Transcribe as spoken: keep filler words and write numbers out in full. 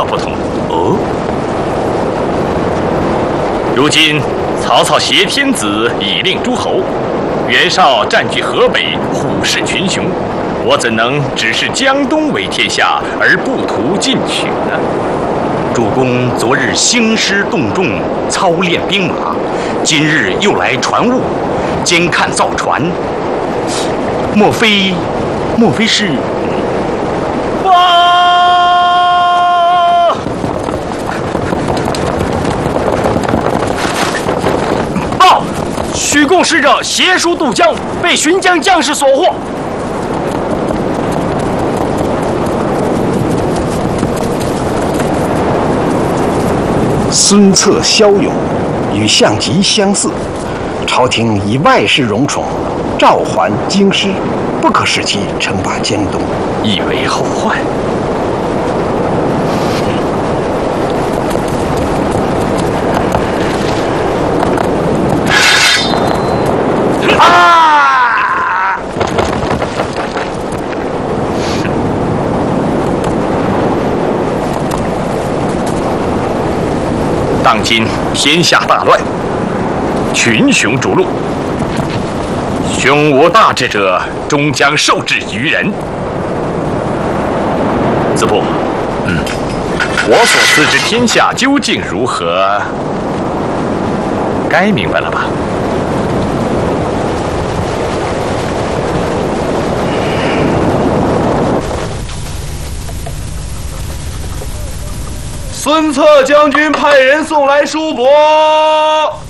道不同。 哦， 如今曹操挟天子以令诸侯，袁绍占据河北，虎视群雄，我怎能只视江东为天下而不图进取呢？ 主公昨日兴师动众，操练兵马，今日又来传物，监看造船，莫非，莫非是？ 啊！ 报，许贡使者携书渡江，被巡江将士所获。 孙策骁勇，与项籍相似，朝廷以外事荣宠，召还京师，不可使其称霸江东， 以为后患。啊！当今天下大乱，群雄逐鹿，胸无大志者终将受制于人。子布，嗯，我所思之天下究竟如何？该明白了吧？ 孙策将军派人送来书帛。